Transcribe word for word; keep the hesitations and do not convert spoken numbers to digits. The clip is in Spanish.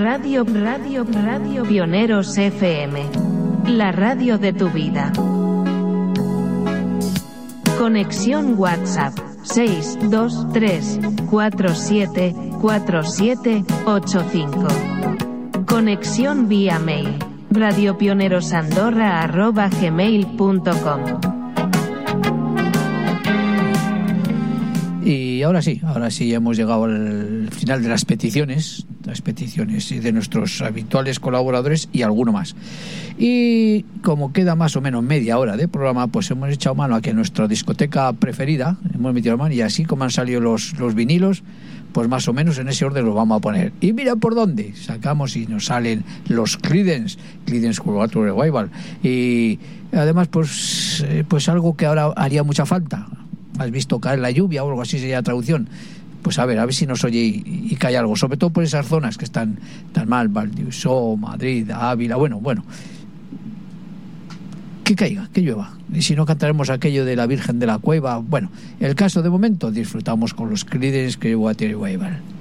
Radio, radio, radio Pioneros F M. La radio de tu vida. Conexión WhatsApp seis dos tres cuatro siete cuatro siete ocho cinco. Conexión vía mail radiopionerosandorra arroba gmail punto com. Y ahora sí, ahora sí hemos llegado al final de las peticiones, las peticiones de nuestros habituales colaboradores y alguno más. Y como queda más o menos media hora de programa, pues hemos echado mano a que nuestra discoteca preferida, hemos metido mano, y así como han salido los, los vinilos, pues más o menos en ese orden los vamos a poner. Y mira por dónde sacamos y nos salen los Creedence, Creedence Clearwater Revival. Y además, pues, eh, pues algo que ahora haría mucha falta. ¿Has visto caer la lluvia o algo así sería la traducción? Pues a ver, a ver si nos oye y, y cae algo, sobre todo por esas zonas que están tan mal, Valdivielso, Madrid, Ávila, bueno, bueno. Que caiga, que llueva. Y si no, cantaremos aquello de la Virgen de la Cueva. Bueno, el caso de momento, disfrutamos con los Creedence Clearwater Revival.